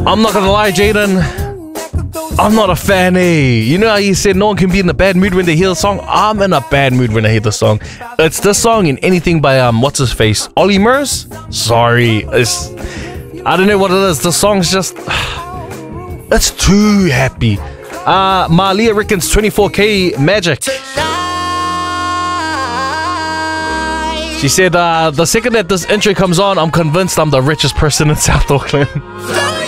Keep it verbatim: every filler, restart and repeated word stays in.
I'm not gonna lie, Jaden. I'm not a fan, eh? You know how you said no one can be in a bad mood when they hear the song? I'm in a bad mood when I hear the song. It's this song and anything by, um, what's his face? Ollie Murs? Sorry. It's... I don't know what it is. The song's just... It's too happy. Uh, Malia reckons twenty-four K magic. She said, uh, the second that this intro comes on, I'm convinced I'm the richest person in South Auckland.